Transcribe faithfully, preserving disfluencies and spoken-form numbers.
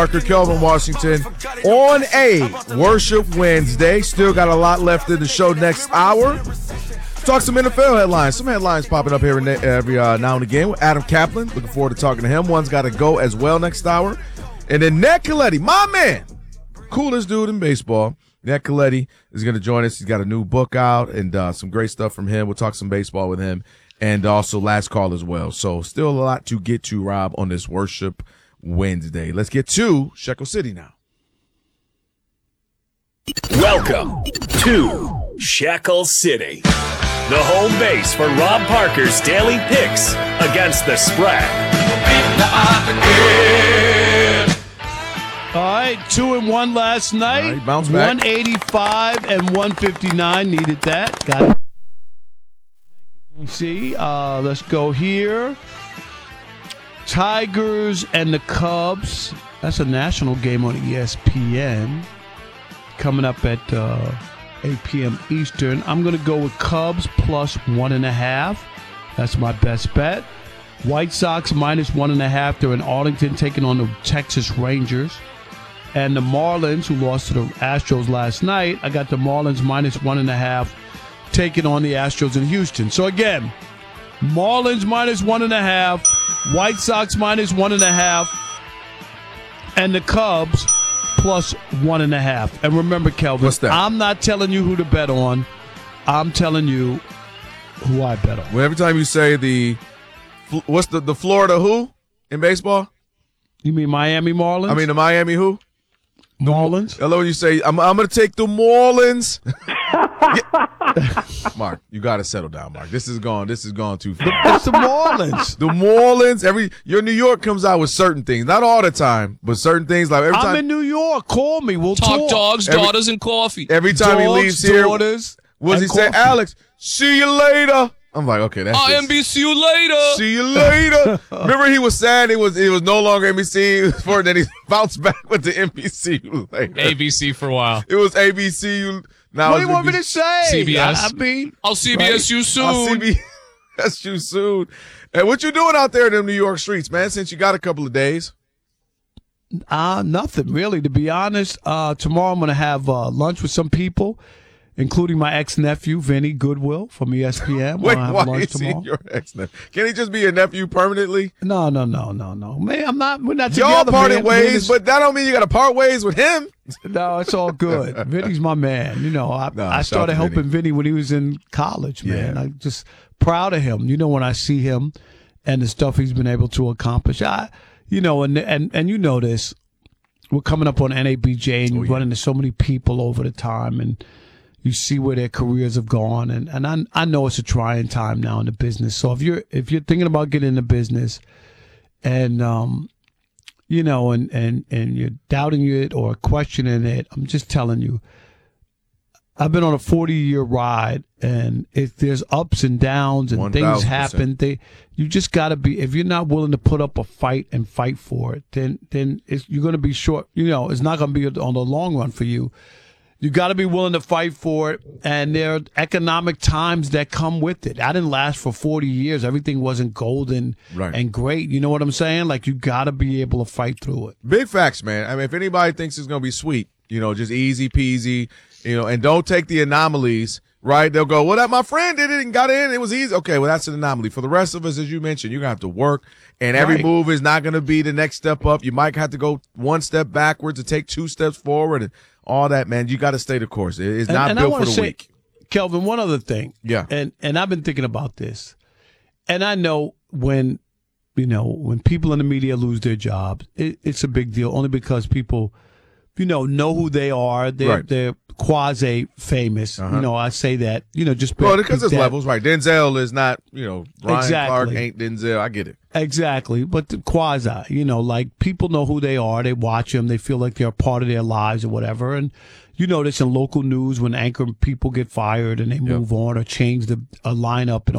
Parker, Kelvin Washington on a Worship Wednesday. Still got a lot left in the show next hour. Talk some N F L headlines. Some headlines popping up here every uh, now and again with Adam Kaplan. Looking forward to talking to him. One's got to go as well next hour. And then Ned Colletti, my man, coolest dude in baseball. Ned Colletti is going to join us. He's got a new book out and uh, some great stuff from him. We'll talk some baseball with him and also last call as well. So still a lot to get to, Rob, on this Worship Wednesday. Let's get to Shekel City now. Welcome to Shekel City, the home base for Rob Parker's daily picks against the spread. All right, two and one last night. Right, bounce back. one eighty-five and one fifty-nine. Needed that. Got it. See, uh, let's go here. Tigers and the Cubs. That's a national game on E S P N. Coming up at uh, eight p.m. Eastern. I'm going to go with Cubs plus one and a half. That's my best bet. White Sox minus one and a half. They're in Arlington taking on the Texas Rangers. And the Marlins, who lost to the Astros last night, I got the Marlins minus one and a half taking on the Astros in Houston. So again, Marlins minus one and a half, White Sox minus one and a half, and the Cubs plus one and a half. And remember, Kelvin, What's that? I'm not telling you who to bet on. I'm telling you who I bet on. Well, every time you say the, what's the, the Florida who in baseball? You mean Miami Marlins? I mean the Miami who? Marlins. I love when you say, I'm, I'm going to take the Marlins. Mark, you got to settle down, Mark. This is gone. This is gone too far. It's the Marlins. The Marlins. Every your New York comes out with certain things, not all the time, but certain things. Like every I'm time, in New York. Call me. We'll Talk talk. dogs, Every- daughters, and coffee. every time Dogs, he leaves here, daughters, what does he and say? coffee. Alex, see you later. I'm like, okay, that's I just- M B C you later. See you later. Remember, he was sad. It was it was no longer N B C for then he bounced back with the N B C later. A B C for a while. It was A B C. Now What do it's you want me N B to C. say? C B S. I, I mean, I'll C B S you soon. I'll C B S you soon. And what you doing out there in them New York streets, man? Since you got a couple of days. uh, nothing really. To be honest, uh, tomorrow I'm going to have uh, lunch with some people, including my ex-nephew, Vinny Goodwill from E S P N. Wait, We'll have why lunch is he tomorrow. your ex-nephew? Can he just be your nephew permanently? No, no, no, no, no. Man, I'm not. We're not Y'all together. parted man. ways, Vinny's- but that don't mean you got to part ways with him. no, it's all good. Vinny's my man. You know, I, Nah, I shout out started to helping Vinny. Vinny when he was in college, man. Yeah. I'm just proud of him. You know, when I see him and the stuff he's been able to accomplish, I, you know, and and and you know this, we're coming up on N A B J, and you Oh, yeah. run into so many people over the time, and you see where their careers have gone, and and I I know it's a trying time now in the business. So if you're if you're thinking about getting into business, and um. You know, and, and, and you're doubting it or questioning it, I'm just telling you, I've been on a forty-year ride, and if there's ups and downs and one things thousand happen, percent. they you just got to be. If you're not willing to put up a fight and fight for it, then then it's, you're going to be short. You know, it's not going to be on the long run for you. You got to be willing to fight for it, and there are economic times that come with it. I didn't last for forty years. Everything wasn't golden Right. and great. You know what I'm saying? Like, you got to be able to fight through it. Big facts, man. I mean, if anybody thinks it's going to be sweet, you know, just easy peasy, you know, and don't take the anomalies, right? They'll go, well, that my friend did it and got in. It was easy. Okay, well, that's an anomaly. For the rest of us, as you mentioned, you're going to have to work, and every Right. move is not going to be the next step up. You might have to go one step backwards to take two steps forward and all that, man. You got to stay the course. It- It's And- not and I built wanna for the say, weak. Kelvin, one other thing. Yeah. And and I've been thinking about this. And I know when, you know, when people in the media lose their jobs, it, it's a big deal only because people, you know, know who they are. They're, Right. they're quasi-famous. Uh-huh. You know, I say that, you know, just Well, because there's that- levels, right? Denzel is not, you know, Ryan Exactly. Clark ain't Denzel. I get it. Exactly, but the quasi, you know, like people know who they are. They watch them. They feel like they're a part of their lives or whatever. And you notice in local news when anchor people get fired and they move on or change the a lineup and